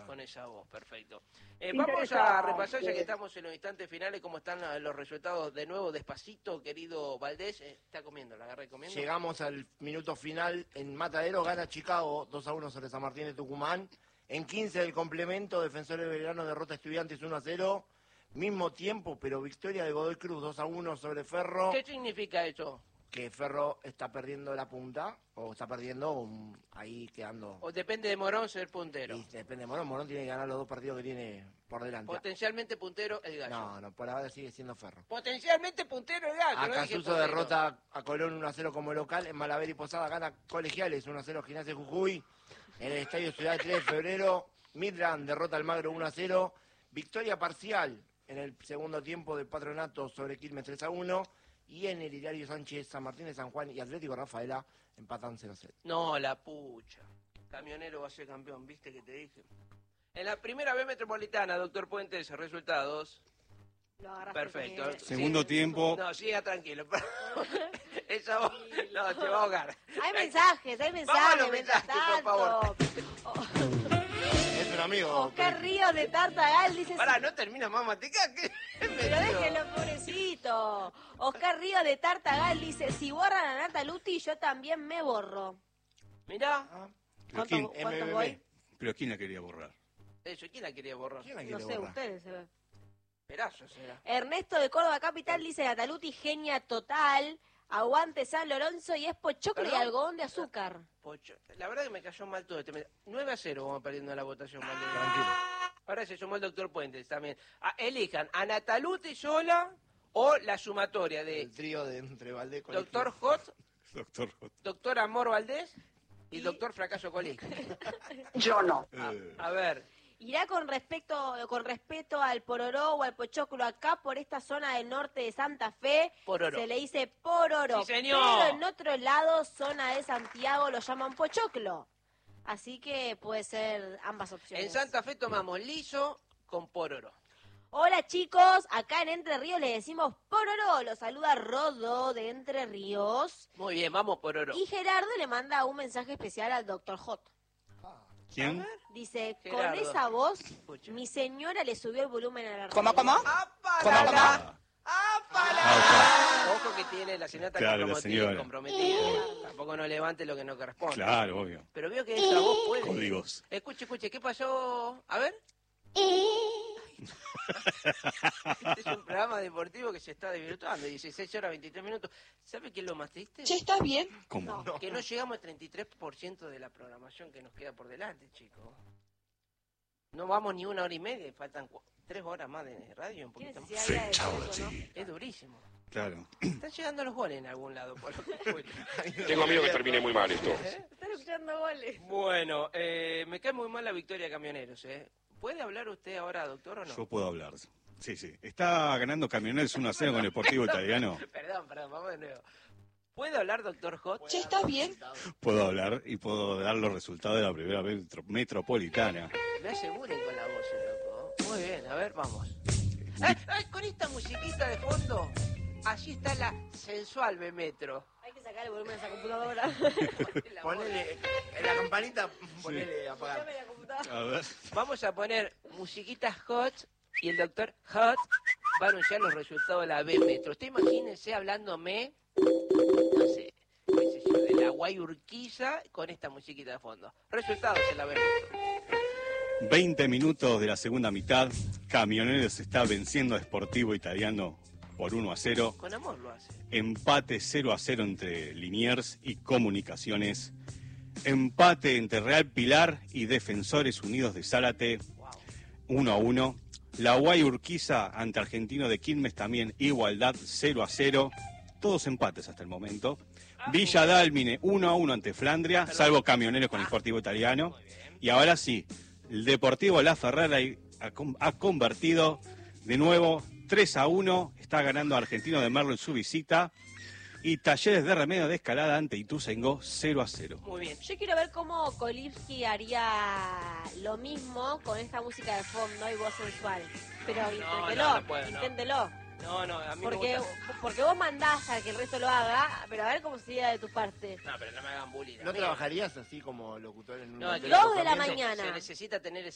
Con esa voz, perfecto. Vamos a repasar, ya que estamos en los instantes finales, cómo están los resultados de nuevo, despacito, querido Valdés. Está comiendo, la agarré comiendo. Llegamos al minuto final. En Matadero gana Chicago 2-1 sobre San Martín de Tucumán. En 15 del complemento, Defensores de Belgrano derrota a Estudiantes 1-0. Mismo tiempo, pero victoria de Godoy Cruz 2-1 sobre Ferro. ¿Qué significa eso? Que Ferro está perdiendo la punta, o está perdiendo ahí quedando. O depende de Morón ser puntero. Y depende de Morón. Morón tiene que ganar los 2 partidos que tiene por delante. Potencialmente puntero el Gallo. No, por ahora sigue siendo Ferro. Potencialmente puntero el Gallo. Acasuso derrota a Colón 1-0 como local. En Malaver y Posada gana Colegiales 1-0 Gimnasia Jujuy. En el Estadio Ciudad 3 de febrero, Midland derrota al Magro 1-0. Victoria parcial en el segundo tiempo de Patronato sobre Quilmes 3-1. Y en el Hilario Sánchez, San Martín de San Juan y Atlético Rafaela empatan 0-0. No, la pucha. Camionero va a ser campeón, ¿viste que te dije? En la primera B metropolitana, doctor Puentes, resultados. Perfecto. Segundo tiempo. No, siga tranquilo. Eso no, te va a ahogar. Hay mensajes. Vamos a los mensajes, por favor. Es un amigo. Oscar Ríos de Tartagal dice... Pará, no termina más matica. Pero déjenlo, pobrecito. Oscar Ríos de Tartagal dice, si borran a Nataluti, yo también me borro. Mirá. ¿Cuántos voy? Pero ¿quién la quería borrar? Eso, ¿quién la quería borrar? No sé, ustedes se ven. Perazo será. Ernesto de Córdoba Capital dice, Nataluti, genia total, aguante San Lorenzo y es pochoclo y algodón de azúcar. La verdad que me cayó mal todo este. 9-0 vamos perdiendo la votación. Tranquilo. Ahora se sumó el doctor Puentes también. Elijan a Nataluti sola o la sumatoria de... El trío de entre Valdés, Doctor Hot, Doctor Hot. Doctor Amor Valdés y Doctor Fracaso Colín. Yo no. A ver... Irá con respeto al pororó o al pochoclo acá por esta zona del norte de Santa Fe. Pororó. Se le dice pororó. Sí, señor. Pero en otro lado, zona de Santiago, lo llaman pochoclo. Así que puede ser ambas opciones. En Santa Fe tomamos liso con pororo. Hola chicos, acá en Entre Ríos le decimos pororó. Lo saluda Rodo de Entre Ríos. Muy bien, vamos pororo. Y Gerardo le manda un mensaje especial al Dr. Hot. ¿Quién? Dice, Gerardo. con esa voz, Escucha. mi señora le subió el volumen a la radio. ¿Cómo? ¡Apalala! ¡Apalala! Ojo que tiene la señora está Claro, la señora. comprometida. Tampoco no levante lo que no corresponde. Claro, obvio. Pero veo que esa voz puede. Códigos. Escuche, ¿qué pasó? A ver. Este es un programa deportivo que se está desvirtuando. 16 horas 23 minutos. ¿Sabe qué es lo más triste? Che, ¿estás bien? ¿Cómo? No. Que no llegamos al 33% de la programación que nos queda por delante, chicos. No vamos ni 1 hora y media, faltan 3 horas más de radio, un poquito más. Es durísimo. Claro. Están llegando los goles en algún lado. Por lo que escucho. Tengo miedo que termine muy mal esto. Están escuchando goles. Bueno, me cae muy mal la victoria de Camioneros. ¿Puede hablar usted ahora, doctor, o no? Yo puedo hablar. Sí. Está ganando Camioneros 1-0 con el Deportivo Italiano. Perdón, vamos de nuevo. ¿Puede hablar, doctor Hot? Che, ¿estás bien? Puedo hablar y puedo dar los resultados de la primera vez metropolitana. Me aseguren con la voz, loco. Muy bien, a ver, vamos. Con esta musiquita de fondo, allí está la sensual Metro. Hay que sacar el volumen de esa computadora. Ponele, en la campanita, ponele a apagar. Dame la computadora. A ver. Vamos a poner musiquitas Hot y el doctor Hot va a anunciar los resultados de la B Metro. Usted imagínese hablándome, no sé, qué sé yo, de la Guayurquiza con esta musiquita de fondo. Resultados en la B Metro. 20 minutos de la segunda mitad. Camioneros está venciendo a Sportivo Italiano por 1-0. Con amor lo hace. Empate 0-0 entre Liniers y Comunicaciones. Empate entre Real Pilar y Defensores Unidos de Zárate. 1-1. La Guay Urquiza ante Argentino de Quilmes también igualdad 0-0. Todos empates hasta el momento. Villa Dálmine 1-1 ante Flandria, salvo Camioneros con el Sportivo Italiano. Y ahora sí, el Deportivo La Ferrara ha convertido de nuevo 3-1. Está ganando Argentino de Merlo en su visita. Y Talleres de Remedio de Escalada ante Ituzaingó 0-0. Muy bien. Yo quiero ver cómo Kolivsky haría lo mismo con esta música de fondo y voz sensual. Pero inténtelo. No, a mí Porque, me gusta. porque vos mandás a que el resto lo haga, pero a ver cómo sería de tu parte. No, pero no me hagan bullying. ¿No amigo. trabajarías así como locutor en un... No, Dos de la mañana. Se necesita tener